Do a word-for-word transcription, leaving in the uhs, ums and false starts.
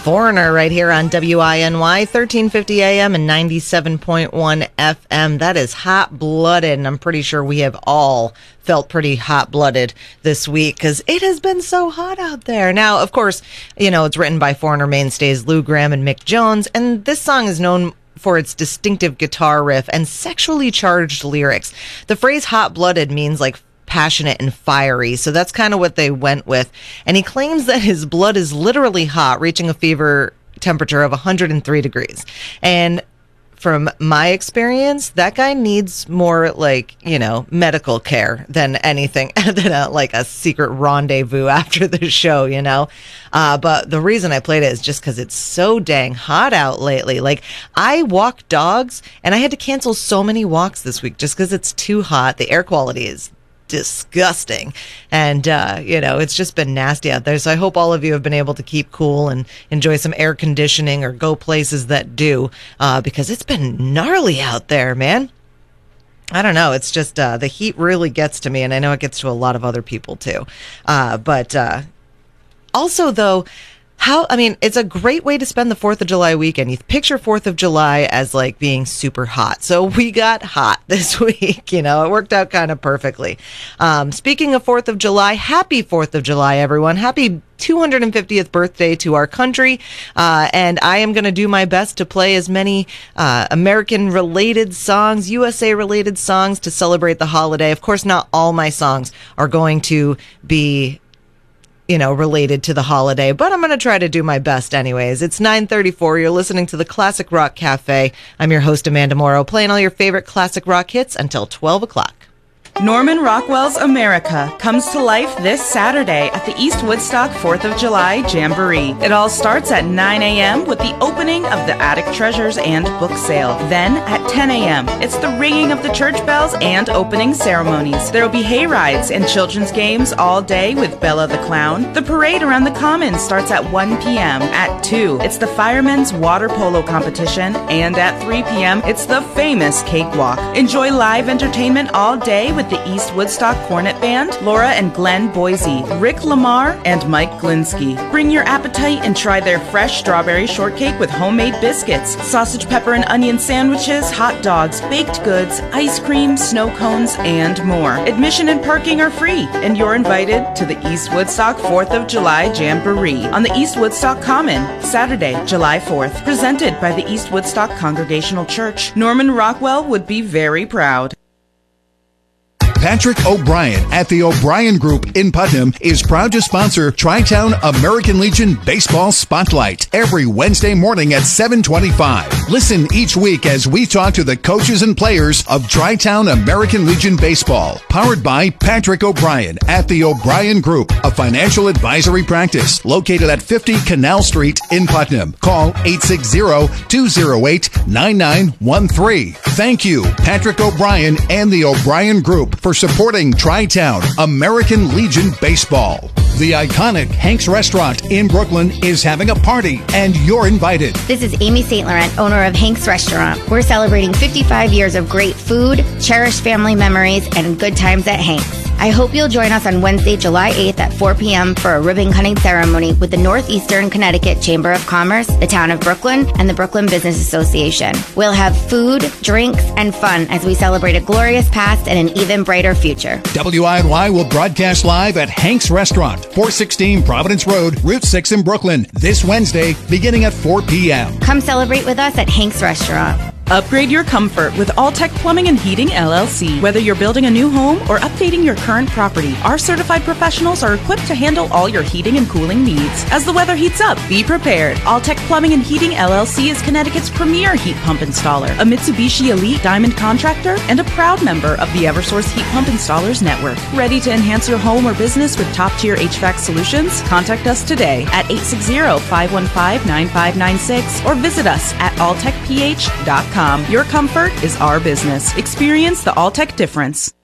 Foreigner right here on W I N Y, thirteen fifty A M and ninety-seven point one F M. That is hot-blooded, and I'm pretty sure we have all felt pretty hot-blooded this week because it has been so hot out there. Now, of course, you know, it's written by Foreigner mainstays Lou Gramm and Mick Jones, and this song is known for its distinctive guitar riff and sexually charged lyrics. The phrase hot-blooded means like passionate and fiery, so that's kind of what they went with. And he claims that his blood is literally hot, reaching a fever temperature of one hundred three degrees. And from my experience, that guy needs more, like, you know, medical care than anything, than a, like a secret rendezvous after the show, you know? Uh, but the reason I played it is just because it's so dang hot out lately. Like, I walk dogs, and I had to cancel so many walks this week just because it's too hot. The air quality is disgusting, and uh you know, it's just been nasty out there. So I hope all of you have been able to keep cool and enjoy some air conditioning or go places that do, uh because it's been gnarly out there, man. I don't know, it's just uh the heat really gets to me, and I know it gets to a lot of other people too. Uh but uh also though, How, I mean, it's a great way to spend the fourth of July weekend. You picture fourth of July as like being super hot. So we got hot this week, you know, it worked out kind of perfectly. Um, speaking of fourth of July, happy fourth of July, everyone. Happy two hundred fiftieth birthday to our country. Uh, and I am going to do my best to play as many uh, American related songs, U S A related songs to celebrate the holiday. Of course, not all my songs are going to be, you know, related to the holiday, but I'm going to try to do my best anyways. It's nine thirty-four. You're listening to the Classic Rock Cafe. I'm your host, Amanda Morrow, playing all your favorite classic rock hits until twelve o'clock. Norman Rockwell's America comes to life this Saturday at the East Woodstock fourth of July Jamboree. It all starts at nine a.m. with the opening of the Attic Treasures and book sale. Then at ten a.m. it's the ringing of the church bells and opening ceremonies. There will be hay rides and children's games all day with Bella the Clown. The parade around the Commons starts at one p.m. At two, it's the Firemen's Water Polo Competition, and at three p.m. it's the famous Cakewalk. Enjoy live entertainment all day with the East Woodstock Cornet Band, Laura and Glenn Boise, Rick Lamar, and Mike Glinsky. Bring your appetite and try their fresh strawberry shortcake with homemade biscuits, sausage, pepper, and onion sandwiches, hot dogs, baked goods, ice cream, snow cones, and more. Admission and parking are free, and you're invited to the East Woodstock fourth of July Jamboree on the East Woodstock Common, Saturday, July fourth. Presented by the East Woodstock Congregational Church. Norman Rockwell would be very proud. Patrick O'Brien at the O'Brien Group in Putnam is proud to sponsor Tri-Town American Legion Baseball Spotlight every Wednesday morning at seven twenty-five. Listen each week as we talk to the coaches and players of Tri-Town American Legion Baseball. Powered by Patrick O'Brien at the O'Brien Group, a financial advisory practice located at fifty Canal Street in Putnam. Call eight six zero, two zero eight, nine nine one three. Thank you, Patrick O'Brien and the O'Brien Group, for supporting Tri-Town American Legion Baseball. The iconic Hank's Restaurant in Brooklyn is having a party, and you're invited. This is Amy Saint Laurent, owner of Hank's Restaurant. We're celebrating fifty-five years of great food, cherished family memories, and good times at Hank's. I hope you'll join us on Wednesday, July eighth at four p.m. for a ribbon cutting ceremony with the Northeastern Connecticut Chamber of Commerce, the Town of Brooklyn, and the Brooklyn Business Association. We'll have food, drinks, and fun as we celebrate a glorious past and an even brighter future. W I N Y will broadcast live at Hank's Restaurant, four sixteen Providence Road, Route six in Brooklyn, this Wednesday, beginning at four p.m. Come celebrate with us at Hank's Restaurant. Upgrade your comfort with Alltech Plumbing and Heating, L L C. Whether you're building a new home or updating your current property, our certified professionals are equipped to handle all your heating and cooling needs. As the weather heats up, be prepared. Alltech Plumbing and Heating, L L C is Connecticut's premier heat pump installer, a Mitsubishi Elite Diamond contractor, and a proud member of the Eversource Heat Pump Installers Network. Ready to enhance your home or business with top-tier H V A C solutions? Contact us today at eight six zero, five one five, nine five nine six or visit us at alltech p h dot com. Your comfort is our business. Experience the Alltech difference.